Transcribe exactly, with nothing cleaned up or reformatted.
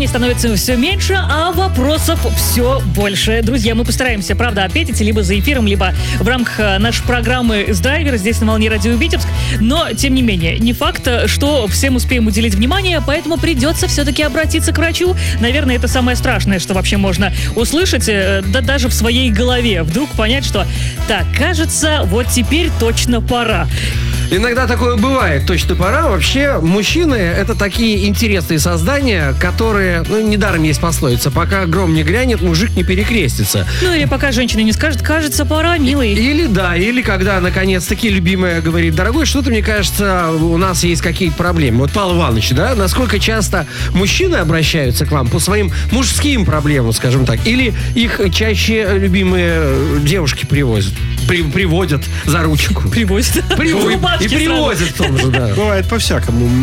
становится все меньше, а вопросов все больше. Друзья, мы постараемся, правда, ответить либо за эфиром, либо в рамках нашей программы с драйвера здесь на волне радио Витебск. Но, тем не менее, не факт, что всем успеем уделить внимание, поэтому придется все-таки обратиться к врачу. Наверное, это самое страшное, что вообще можно услышать, да даже в своей голове. Вдруг понять, что так, кажется, вот теперь точно пора. Иногда такое бывает, точно пора. Вообще, мужчины — это такие интересные создания, которые, ну, недаром есть пословица: пока гром не грянет, мужик не перекрестится. Ну, или пока женщина не скажет: кажется, пора, милый. Или, да, или когда, наконец-таки, любимая говорит: дорогой, что-то, мне кажется, у нас есть какие-то проблемы. Вот, Павел Иванович, да, насколько часто мужчины обращаются к вам по своим мужским проблемам, скажем так, или их чаще любимые девушки привозят? При, приводят за ручку. Привозят. Привозят. И привозят в том же, да. Бывает по-всякому.